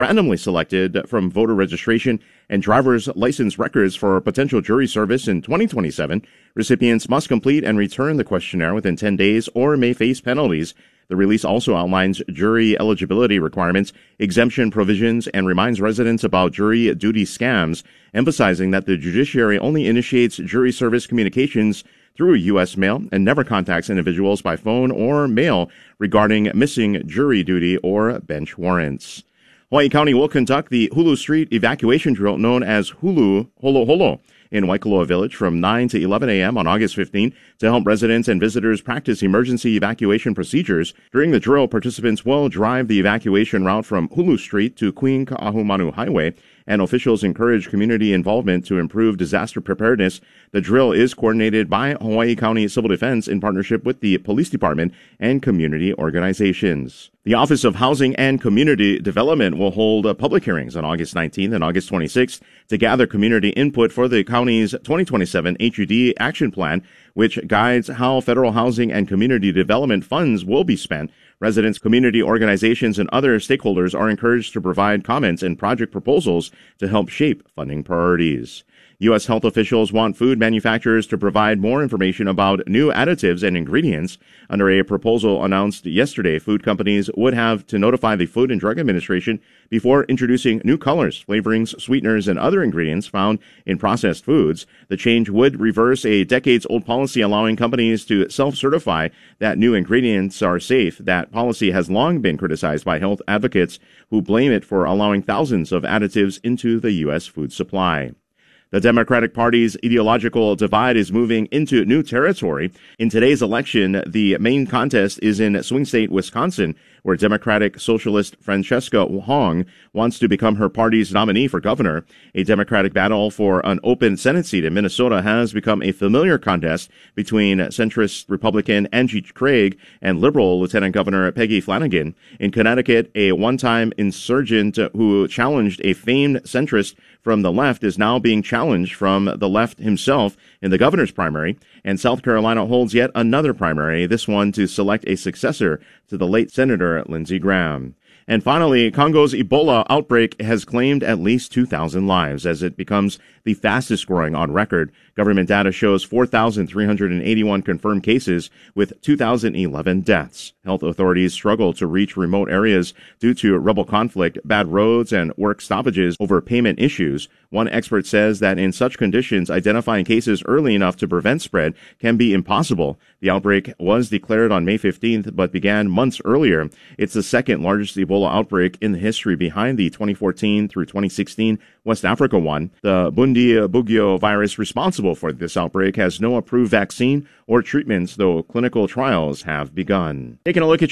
randomly selected from voter registration and driver's license records for potential jury service in 2027. Recipients must complete and return the questionnaire within 10 days or may face penalties. The release also outlines jury eligibility requirements, exemption provisions, and reminds residents about jury duty scams, emphasizing that the judiciary only initiates jury service communications through U.S. mail and never contacts individuals by phone or mail regarding missing jury duty or bench warrants. Hawaii County will conduct the Hulu Street evacuation drill known as Hulu Holo Holo in Waikoloa Village from 9 to 11 a.m. on August 15 to help residents and visitors practice emergency evacuation procedures. During the drill, participants will drive the evacuation route from Hulu Street to Queen Ka'ahumanu Highway, and officials encourage community involvement to improve disaster preparedness. The drill is coordinated by Hawaii County Civil Defense in partnership with the Police Department and community organizations. The Office of Housing and Community Development will hold public hearings on August 19th and August 26th to gather community input for the county's 2027 HUD action plan, which guides how federal housing and community development funds will be spent. Residents, community organizations, and other stakeholders are encouraged to provide comments and project proposals to help shape funding priorities. U.S. health officials want food manufacturers to provide more information about new additives and ingredients. Under a proposal announced yesterday, food companies would have to notify the Food and Drug Administration before introducing new colors, flavorings, sweeteners, and other ingredients found in processed foods. The change would reverse a decades-old policy allowing companies to self-certify that new ingredients are safe. That policy has long been criticized by health advocates who blame it for allowing thousands of additives into the U.S. food supply. The Democratic Party's ideological divide is moving into new territory. In today's election, the main contest is in swing state Wisconsin, where Democratic Socialist Francesca Hong wants to become her party's nominee for governor. A Democratic battle for an open Senate seat in Minnesota has become a familiar contest between centrist Republican Angie Craig and liberal Lieutenant Governor Peggy Flanagan. In Connecticut, a one-time insurgent who challenged a famed centrist from the left is now being challenged from the left himself in the governor's primary. And South Carolina holds yet another primary, this one to select a successor to the late Senator Lindsey Graham. And finally, Congo's Ebola outbreak has claimed at least 2,000 lives as it becomes the fastest growing on record. Government data shows 4,381 confirmed cases with 2,011 deaths. Health authorities struggle to reach remote areas due to rebel conflict, bad roads, and work stoppages over payment issues. One expert says that in such conditions, identifying cases early enough to prevent spread can be impossible. The outbreak was declared on May 15th, but began months earlier. It's the second largest Ebola outbreak in the history behind the 2014 through 2016 West Africa one. The Bundibugyo virus responsible for this outbreak has no approved vaccine or treatments, though clinical trials have begun. Taking a look at